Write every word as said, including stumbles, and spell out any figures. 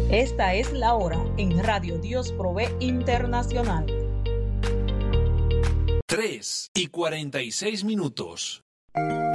Esta es la hora en Radio Dios Provee Internacional. tres y cuarenta y seis minutos.